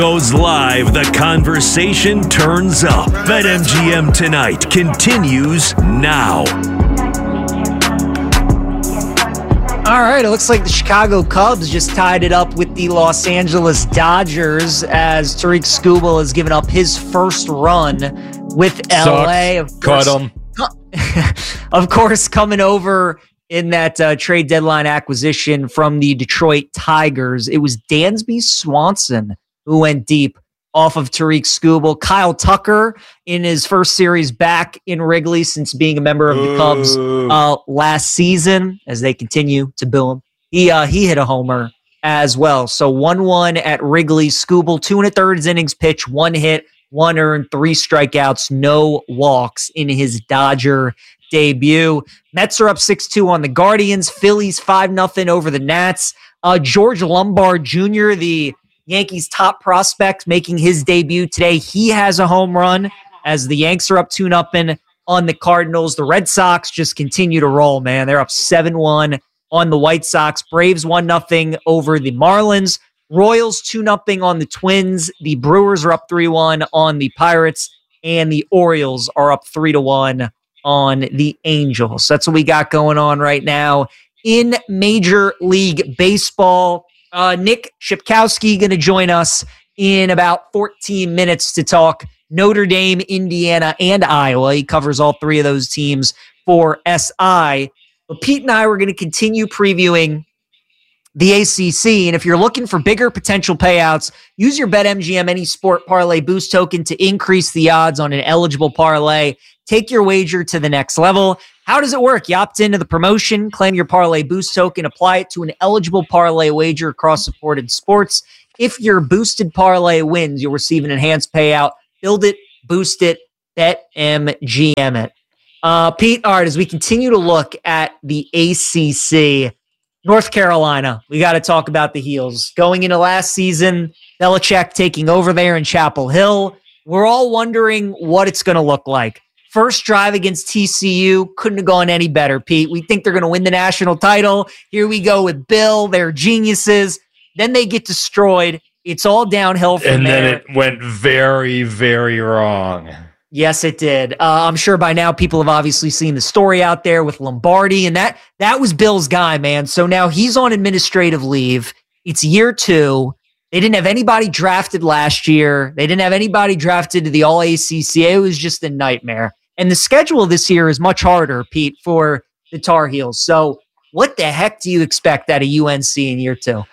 Goes live, the conversation turns up. BetMGM Tonight continues now. All right, it looks like the Chicago Cubs just tied it up with the Los Angeles Dodgers as Tarik Skubal has given up his first run with LA. Caught him. Of course, coming over in that trade deadline acquisition from the Detroit Tigers, it was Dansby Swanson who went deep off of Tarik Skubal. Kyle Tucker in his first series back in Wrigley since being a member of the Cubs last season as they continue to boo him. He hit a homer as well. So 1-1 at Wrigley. Skubal, 2 1/3 innings pitched, 1 hit, 1 earned, 3 strikeouts, no walks in his Dodger debut. Mets are up 6-2 on the Guardians. Phillies 5-0 over the Nats. George Lombard Jr., the Yankees' top prospect, making his debut today. He has a home run as the Yanks are up 2-0 on the Cardinals. The Red Sox just continue to roll, man. They're up 7-1 on the White Sox. Braves 1-0 over the Marlins. Royals 2-0 on the Twins. The Brewers are up 3-1 on the Pirates. And the Orioles are up 3-1 on the Angels. That's what we got going on right now in Major League Baseball. Nick Shipkowski going to join us in about 14 minutes to talk Notre Dame, Indiana, and Iowa. He covers all 3 of those teams for SI. But Pete and I were going to continue previewing the ACC. And if you're looking for bigger potential payouts, use your BetMGM Any Sport Parlay Boost token to increase the odds on an eligible parlay. Take your wager to the next level. How does it work? You opt into the promotion, claim your Parlay Boost token, apply it to an eligible parlay wager across supported sports. If your boosted parlay wins, you'll receive an enhanced payout. Build it, boost it, BetMGM it. Pete, all right, as we continue to look at the ACC, North Carolina, we got to talk about the Heels. Going into last season, Belichick taking over there in Chapel Hill. We're all wondering what it's going to look like. First drive against TCU, couldn't have gone any better, Pete. We think they're going to win the national title. Here we go with Bill. They're geniuses. Then they get destroyed. It's all downhill from there. And then it went very, very wrong. Yes, it did. I'm sure by now people have obviously seen the story out there with Lombardi, and that was Bill's guy, man. So now he's on administrative leave. It's year 2. They didn't have anybody drafted last year. They didn't have anybody drafted to the All-ACC. It was just a nightmare. And the schedule this year is much harder, Pete, for the Tar Heels. So what the heck do you expect out of UNC in year 2?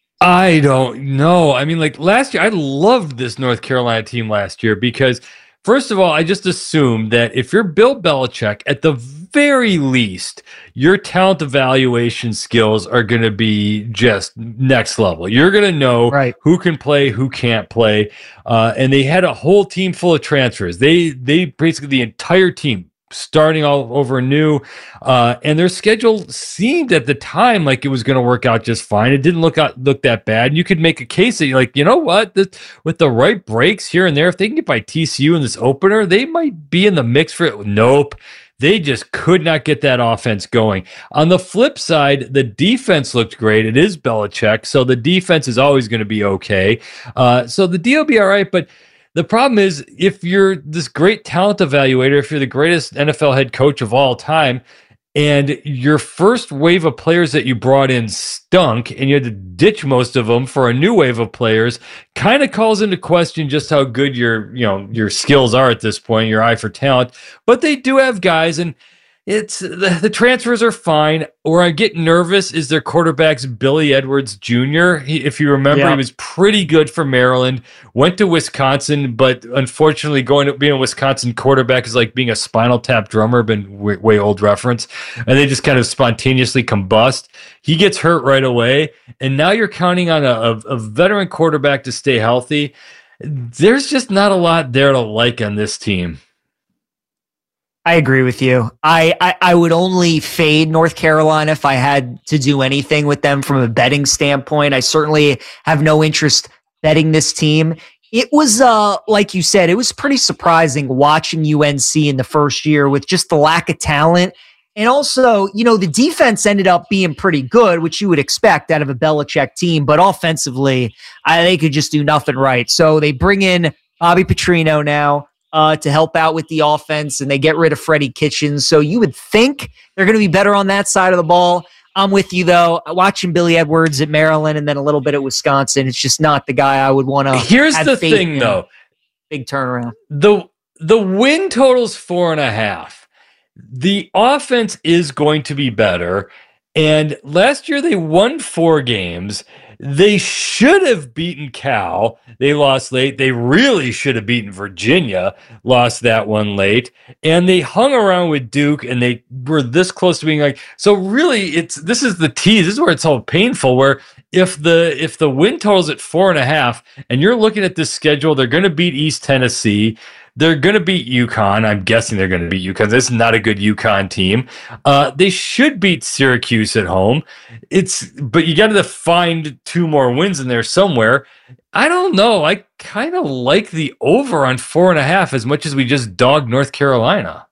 I don't know. I mean, like last year, I loved this North Carolina team last year because, first of all, I just assumed that if you're Bill Belichick, at the very least, your talent evaluation skills are going to be just next level. You're going to know who can play, who can't play. And they had a whole team full of transfers. They basically, the entire team, starting all over new, and their schedule seemed at the time like it was going to work out just fine. It didn't look that bad. You could make a case that you're like, you know what, with the right breaks here and there, if they can get by TCU in this opener, they might be in the mix for it. Nope. They just could not get that offense going. On the flip side, the defense looked great. It is Belichick, so the defense is always going to be okay. So the D will be all right, but the problem is, if you're this great talent evaluator, if you're the greatest NFL head coach of all time, and your first wave of players that you brought in stunk, and you had to ditch most of them for a new wave of players, kind of calls into question just how good your skills are at this point, your eye for talent. But they do have guys, and it's the transfers are fine. Where I get nervous is their quarterback's Billy Edwards Jr. If you remember, he was pretty good for Maryland, went to Wisconsin, but unfortunately being a Wisconsin quarterback is like being a Spinal Tap drummer, been way old reference, and they just kind of spontaneously combust. He gets hurt right away, and now you're counting on a veteran quarterback to stay healthy. There's just not a lot there to like on this team. I agree with you. I would only fade North Carolina if I had to do anything with them from a betting standpoint. I certainly have no interest betting this team. It was, like you said, it was pretty surprising watching UNC in the first year with just the lack of talent And also, the defense ended up being pretty good, which you would expect out of a Belichick team. But offensively, they could just do nothing right. So they bring in Bobby Petrino now to help out with the offense, and they get rid of Freddie Kitchens. So you would think they're going to be better on that side of the ball. I'm with you, though. Watching Billy Edwards at Maryland and then a little bit at Wisconsin, it's just not the guy I would want to. Here's the thing, though. Big turnaround. The win total's 4.5. The offense is going to be better. And last year they won 4 games. They should have beaten Cal. They lost late. They really should have beaten Virginia. Lost that one late. And they hung around with Duke, and they were this close to being like, so really this is the tease. This is where it's all painful, where if the win total's at 4.5 and you're looking at this schedule, they're going to beat East Tennessee. They're going to beat UConn. I'm guessing they're going to beat UConn. This is not a good UConn team. They should beat Syracuse at home. But you got to find 2 more wins in there somewhere. I don't know. I kind of like the over on 4.5 as much as we just dogged North Carolina.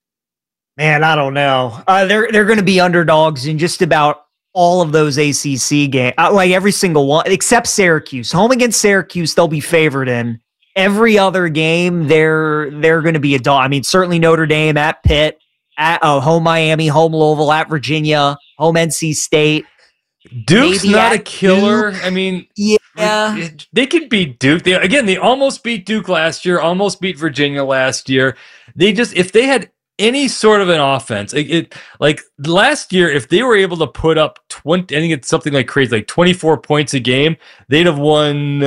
Man, I don't know. They're going to be underdogs in just about all of those ACC games, like every single one, except Syracuse. Home against Syracuse, they'll be favored in. Every other game, they're going to be a dog. I mean, certainly Notre Dame, at Pitt, at home Miami, home Louisville, at Virginia, home NC State. Duke's not a killer. Duke. I mean, yeah, they could beat Duke. They almost beat Duke last year, almost beat Virginia last year. If they had any sort of an offense, like last year, if they were able to put up 20, I think it's something like crazy, like 24 points a game, they'd have won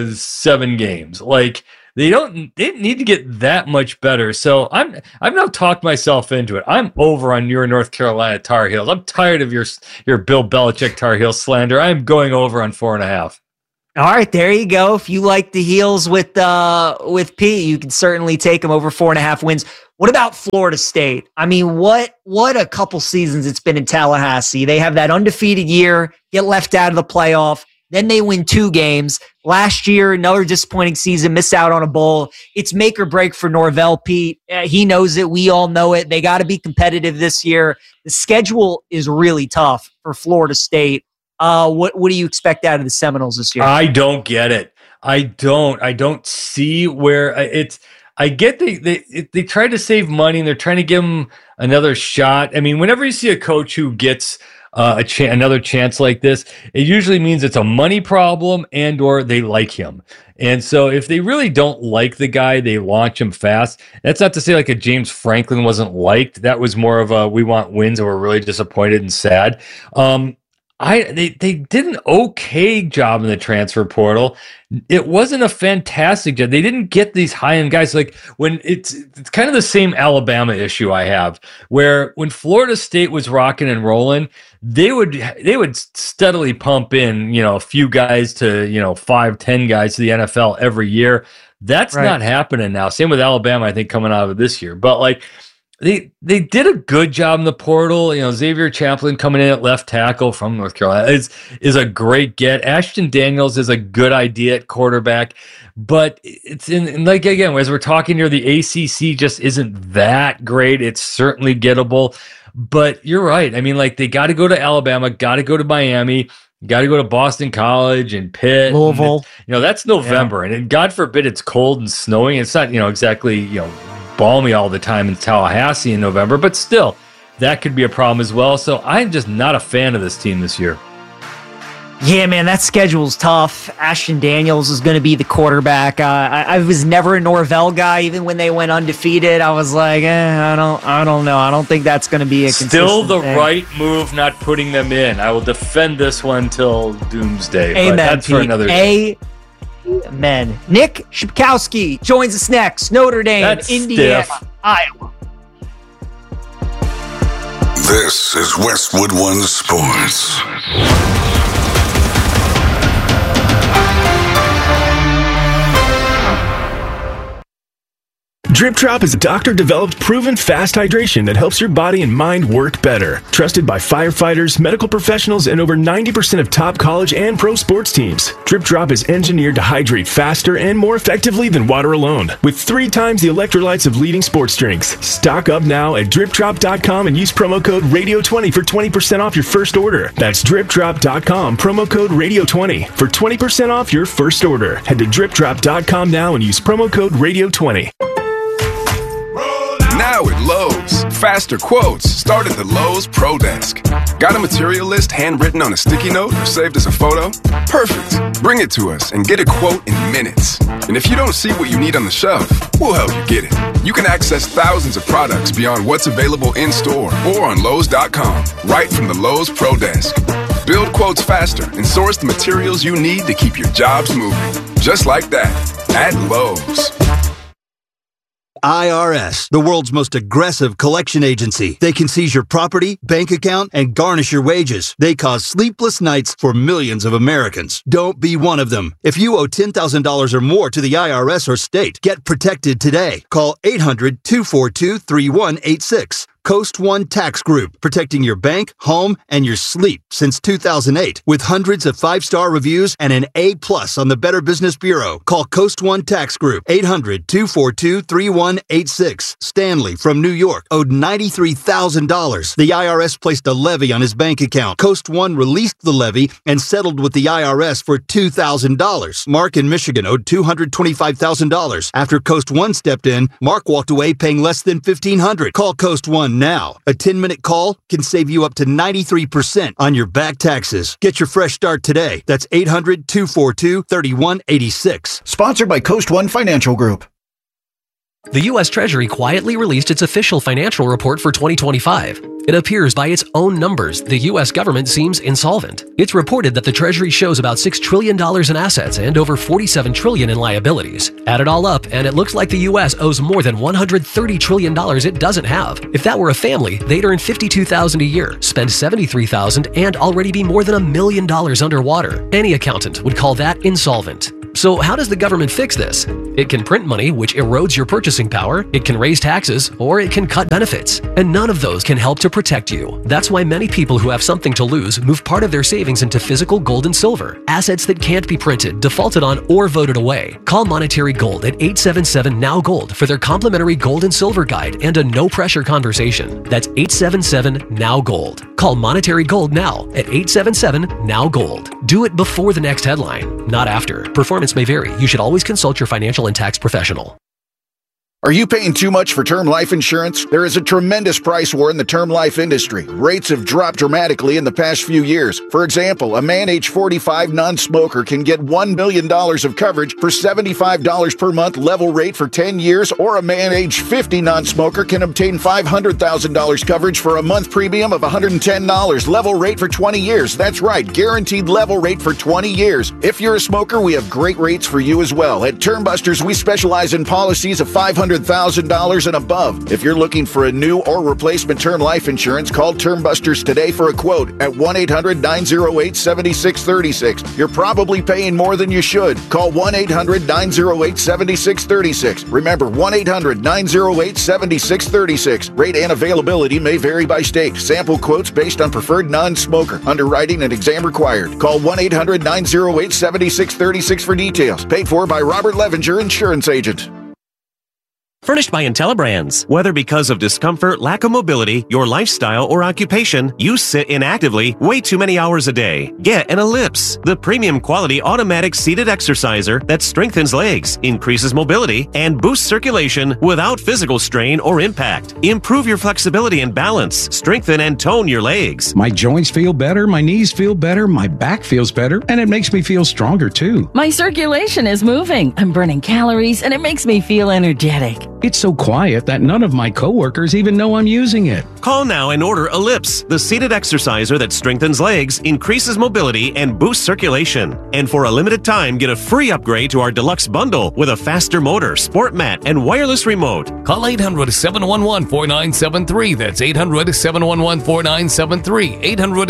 7 games. Like they didn't need to get that much better. So I've now talked myself into it. I'm over on your North Carolina Tar Heels. I'm tired of your Bill Belichick Tar Heel slander. I'm going over on 4.5. All right, there you go. If you like the Heels with Pete, you can certainly take them over 4.5 wins. What about Florida State? I mean, what a couple seasons it's been in Tallahassee. They have that undefeated year, get left out of the playoff. Then they win 2 games. Last year, another disappointing season, miss out on a bowl. It's make or break for Norvell, Pete. He knows it. We all know it. They got to be competitive this year. The schedule is really tough for Florida State. What do you expect out of the Seminoles this year? I don't get it. I don't see where it's. I get they try to save money and they're trying to give him another shot. I mean, whenever you see a coach who gets another chance like this, it usually means it's a money problem and or they like him. And so if they really don't like the guy, they launch him fast. That's not to say like a James Franklin wasn't liked. That was more of a we want wins and we're really disappointed and sad. They did an okay job in the transfer portal. It wasn't a fantastic job. They didn't get these high-end guys. Like when it's kind of the same Alabama issue I have, where when Florida State was rocking and rolling, they would steadily pump in, a few guys to, 5-10 guys to the NFL every year. That's not happening now. Same with Alabama, I think, coming out of this year. But like they did a good job in the portal. Xavier Chaplin coming in at left tackle from North Carolina is a great get. Ashton Daniels is a good idea at quarterback, but it's in like again as we're talking here, the ACC just isn't that great. It's certainly gettable, but you're right. I mean, like they got to go to Alabama, got to go to Miami. Got to go to Boston College and Pitt, Louisville. And, that's November, and God forbid it's cold and snowing. It's not exactly balmy all the time in Tallahassee in November, but still, that could be a problem as well. So I'm just not a fan of this team this year. Yeah, man, that schedule's tough. Ashton Daniels is going to be the quarterback. I was never a Norvell guy, even when they went undefeated. I was like, I don't know. I don't think that's going to be a consistent Still the thing. right move not putting them in. I will defend this one till doomsday. Amen, but that's Pete. for another day. Amen. Nick Shipkowski joins us next. Notre Dame, That's Indiana, stiff. Iowa. This is Westwood One Sports. Drip Drop is a doctor-developed, proven fast hydration that helps your body and mind work better. Trusted by firefighters, medical professionals, and over 90% of top college and pro sports teams. Drip Drop is engineered to hydrate faster and more effectively than water alone, with 3 times the electrolytes of leading sports drinks. Stock up now at dripdrop.com and use promo code RADIO20 for 20% off your first order. That's dripdrop.com, promo code RADIO20 for 20% off your first order. Head to dripdrop.com now and use promo code RADIO20. Now at Lowe's, faster quotes start at the Lowe's Pro Desk. Got a material list handwritten on a sticky note or saved as a photo? Perfect. Bring it to us and get a quote in minutes. And if you don't see what you need on the shelf, we'll help you get it. You can access thousands of products beyond what's available in store or on Lowe's.com, right from the Lowe's Pro Desk. Build quotes faster and source the materials you need to keep your jobs moving. Just like that, at Lowe's. IRS, the world's most aggressive collection agency. They can seize your property, bank account, and garnish your wages. They cause sleepless nights for millions of Americans. Don't be one of them. If you owe $10,000 or more to the IRS or state, get protected today. Call 800-242-3186. Coast One Tax Group, protecting your bank, home, and your sleep since 2008. With hundreds of 5-star reviews and an A+ on the Better Business Bureau. Call Coast One Tax Group, 800-242-3186. Stanley from New York owed $93,000. The IRS placed a levy on his bank account. Coast One released the levy and settled with the IRS for $2,000. Mark in Michigan owed $225,000. After Coast One stepped in, Mark walked away paying less than $1,500. Call Coast One now. A 10-minute call can save you up to 93% on your back taxes. Get your fresh start today. That's 800-242-3186. Sponsored by Coast One Financial Group. The U.S. Treasury quietly released its official financial report for 2025. It appears by its own numbers, the U.S. government seems insolvent. It's reported that the Treasury shows about $6 trillion in assets and over $47 trillion in liabilities. Add it all up, and it looks like the U.S. owes more than $130 trillion it doesn't have. If that were a family, they'd earn $52,000 a year, spend $73,000, and already be more than $1 million underwater. Any accountant would call that insolvent. So how does the government fix this? It can print money, which erodes your purchasing power, it can raise taxes, or it can cut benefits. And none of those can help to protect you. That's why many people who have something to lose move part of their savings into physical gold and silver, assets that can't be printed, defaulted on, or voted away. Call Monetary Gold at 877-NOW-GOLD for their complimentary gold and silver guide and a no-pressure conversation. That's 877-NOW-GOLD. Call Monetary Gold now at 877-NOW-GOLD. Do it before the next headline, not after. Performance may vary. You should always consult your financial and tax professional. Are you paying too much for term life insurance? There is a tremendous price war in the term life industry. Rates have dropped dramatically in the past few years. For example, a man age 45 non-smoker can get $1 million of coverage for $75 per month level rate for 10 years, or a man age 50 non-smoker can obtain $500,000 coverage for a month premium of $110 level rate for 20 years. That's right, guaranteed level rate for 20 years. If you're a smoker, we have great rates for you as well. At Term Busters, we specialize in policies of $500,000 and above. If you're looking for a new or replacement term life insurance, call Term Busters today for a quote at 1-800-908-7636. You're probably paying more than you should. Call 1-800-908-7636. Remember, 1-800-908-7636. Rate and availability may vary by state. Sample quotes based on preferred non-smoker. Underwriting and exam required. Call 1-800-908-7636 for details. Paid for by Robert Levinger, insurance agent. Furnished by IntelliBrands. Whether because of discomfort, lack of mobility, your lifestyle, or occupation, you sit inactively way too many hours a day. Get an Ellipse, the premium quality automatic seated exerciser that strengthens legs, increases mobility, and boosts circulation without physical strain or impact. Improve your flexibility and balance, strengthen and tone your legs. My joints feel better, my knees feel better, my back feels better, and it makes me feel stronger too. My circulation is moving, I'm burning calories, and it makes me feel energetic. It's so quiet that none of my coworkers even know I'm using it. Call now and order Ellipse, the seated exerciser that strengthens legs, increases mobility, and boosts circulation. And for a limited time, get a free upgrade to our deluxe bundle with a faster motor, sport mat, and wireless remote. Call 800-711-4973. That's 800-711-4973.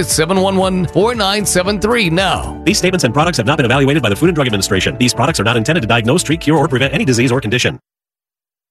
800-711-4973 now. These statements and products have not been evaluated by the Food and Drug Administration. These products are not intended to diagnose, treat, cure, or prevent any disease or condition.